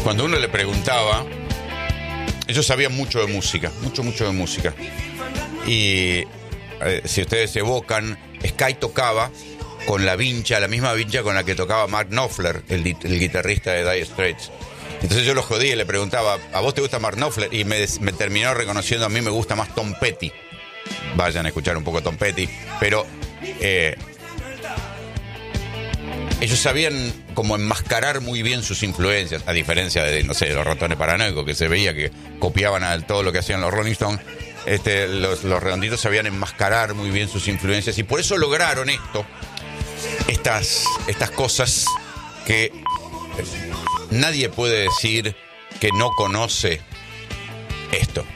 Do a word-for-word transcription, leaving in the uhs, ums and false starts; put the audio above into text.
cuando uno le preguntaba, ellos sabían mucho de música, mucho, mucho de música. Y eh, si ustedes evocan, Sky tocaba con la vincha, la misma vincha con la que tocaba Mark Knopfler, el, el guitarrista de Dire Straits. Entonces yo lo jodí y le preguntaba, ¿a vos te gusta Mark Knopfler? Y me, me terminó reconociendo, a mí me gusta más Tom Petty. Vayan a escuchar un poco Tom Petty. Pero eh, ellos sabían como enmascarar muy bien sus influencias, a diferencia de, no sé, los Ratones Paranoicos, que se veía que copiaban a todo lo que hacían los Rolling Stones. Este, los, los Redonditos sabían enmascarar muy bien sus influencias y por eso lograron esto, estas, estas cosas que nadie puede decir que no conoce esto.